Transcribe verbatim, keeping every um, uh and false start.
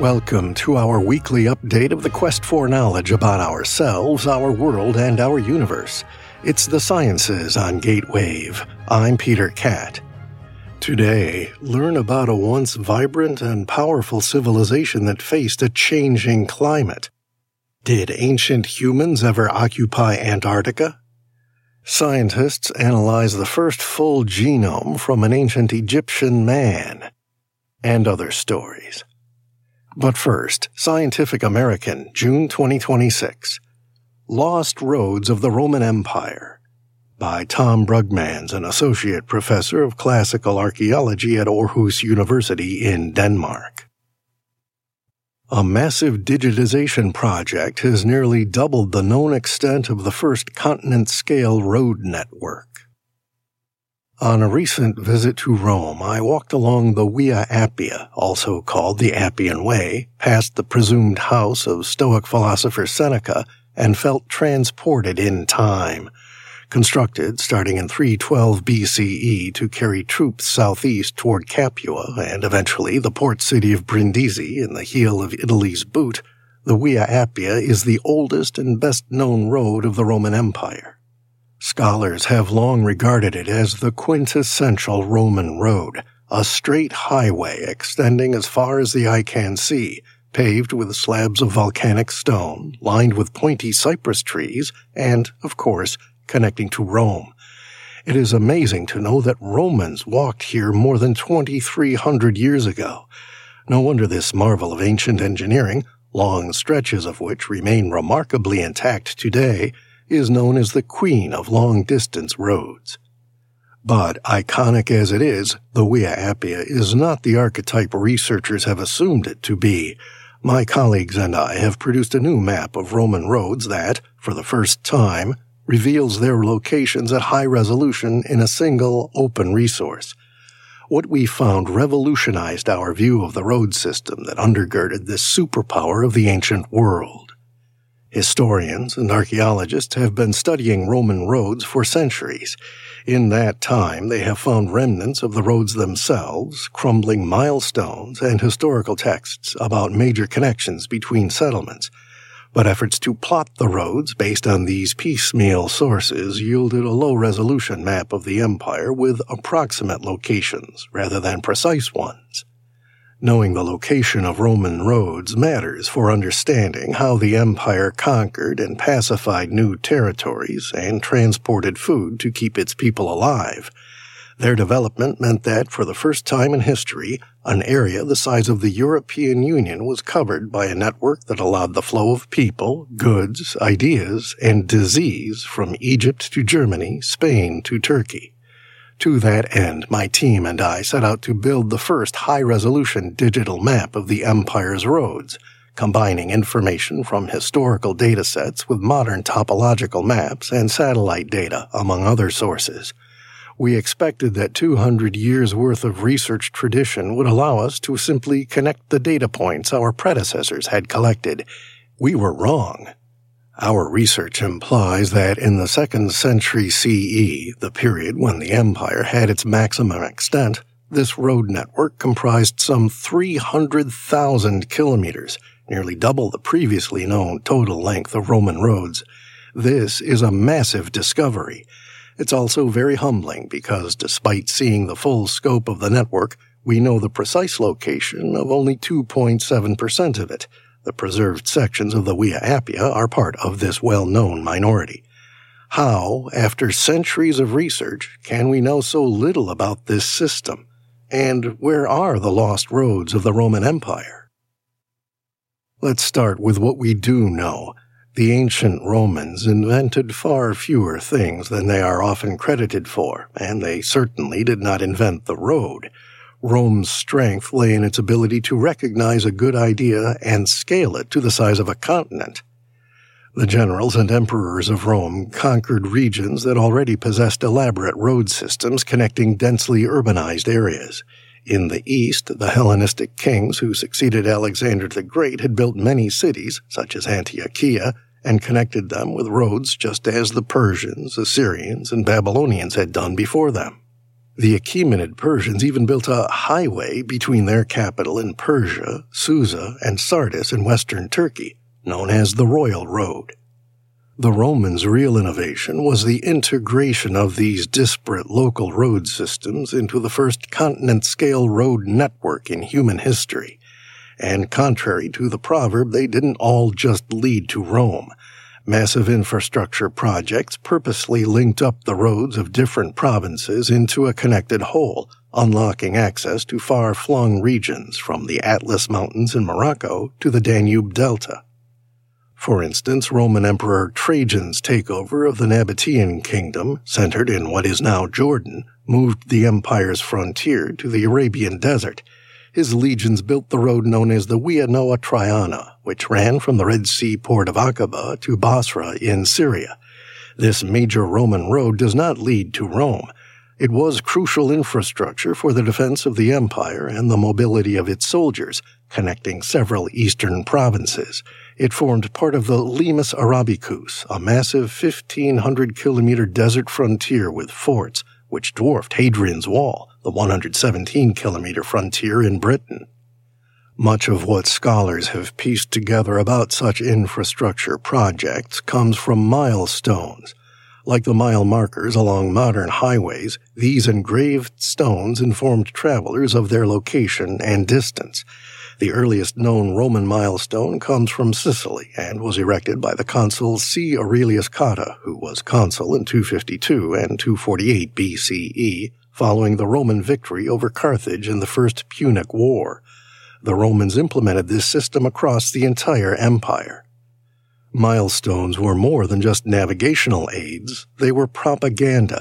Welcome to our weekly update of the quest for knowledge about ourselves, our world, and our universe. It's the Sciences on Gatewave. I'm Peter Catt. Today, learn about a once vibrant and powerful civilization that faced a changing climate. Did ancient humans ever occupy Antarctica? Scientists analyze the first full genome from an ancient Egyptian man. And other stories. But first, Scientific American, June twenty twenty-six. Lost Roads of the Roman Empire, by Tom Brugmans, an associate professor of classical archaeology at Aarhus University in Denmark. A massive digitization project has nearly doubled the known extent of the first continent-scale road network. On a recent visit to Rome, I walked along the Via Appia, also called the Appian Way, past the presumed house of Stoic philosopher Seneca, and felt transported in time. Constructed starting in three twelve B C E to carry troops southeast toward Capua and eventually the port city of Brindisi in the heel of Italy's boot, the Via Appia is the oldest and best-known road of the Roman Empire. Scholars have long regarded it as the quintessential Roman road, a straight highway extending as far as the eye can see, paved with slabs of volcanic stone, lined with pointy cypress trees, and, of course, connecting to Rome. It is amazing to know that Romans walked here more than twenty-three hundred years ago. No wonder this marvel of ancient engineering, long stretches of which remain remarkably intact today, is known as the Queen of Long-Distance Roads. But, iconic as it is, the Via Appia is not the archetype researchers have assumed it to be. My colleagues and I have produced a new map of Roman roads that, for the first time, reveals their locations at high resolution in a single, open resource. What we found revolutionized our view of the road system that undergirded this superpower of the ancient world. Historians and archaeologists have been studying Roman roads for centuries. In that time, they have found remnants of the roads themselves, crumbling milestones, and historical texts about major connections between settlements. But efforts to plot the roads based on these piecemeal sources yielded a low-resolution map of the empire with approximate locations rather than precise ones. Knowing the location of Roman roads matters for understanding how the empire conquered and pacified new territories and transported food to keep its people alive. Their development meant that, for the first time in history, an area the size of the European Union was covered by a network that allowed the flow of people, goods, ideas, and disease from Egypt to Germany, Spain to Turkey. To that end, my team and I set out to build the first high-resolution digital map of the empire's roads, combining information from historical datasets with modern topological maps and satellite data, among other sources. We expected that two hundred years' worth of research tradition would allow us to simply connect the data points our predecessors had collected. We were wrong. Our research implies that in the second century C E, the period when the empire had its maximum extent, this road network comprised some three hundred thousand kilometers, nearly double the previously known total length of Roman roads. This is a massive discovery. It's also very humbling because, despite seeing the full scope of the network, we know the precise location of only two point seven percent of it. The preserved sections of the Via Appia are part of this well-known minority. How, after centuries of research, can we know so little about this system? And where are the lost roads of the Roman Empire? Let's start with what we do know. The ancient Romans invented far fewer things than they are often credited for, and they certainly did not invent the road. Rome's strength lay in its ability to recognize a good idea and scale it to the size of a continent. The generals and emperors of Rome conquered regions that already possessed elaborate road systems connecting densely urbanized areas. In the east, the Hellenistic kings who succeeded Alexander the Great had built many cities, such as Antiochia, and connected them with roads just as the Persians, Assyrians, and Babylonians had done before them. The Achaemenid Persians even built a highway between their capital in Persia, Susa, and Sardis in western Turkey, known as the Royal Road. The Romans' real innovation was the integration of these disparate local road systems into the first continent-scale road network in human history. And contrary to the proverb, they didn't all just lead to Rome. Massive infrastructure projects purposely linked up the roads of different provinces into a connected whole, unlocking access to far-flung regions from the Atlas Mountains in Morocco to the Danube Delta. For instance, Roman Emperor Trajan's takeover of the Nabatean kingdom, centered in what is now Jordan, moved the empire's frontier to the Arabian desert. His legions built the road known as the Via Noa Traiana, which ran from the Red Sea port of Aqaba to Basra in Syria. This major Roman road does not lead to Rome. It was crucial infrastructure for the defense of the empire and the mobility of its soldiers, connecting several eastern provinces. It formed part of the Limes Arabicus, a massive fifteen hundred kilometer desert frontier with forts, which dwarfed Hadrian's Wall, the one hundred seventeen kilometer frontier in Britain. Much of what scholars have pieced together about such infrastructure projects comes from milestones. Like the mile markers along modern highways, these engraved stones informed travelers of their location and distance. The earliest known Roman milestone comes from Sicily and was erected by the consul C. Aurelius Cotta, who was consul in two fifty-two and two forty-eight B C E, following the Roman victory over Carthage in the First Punic War. The Romans implemented this system across the entire empire. Milestones were more than just navigational aids, they were propaganda.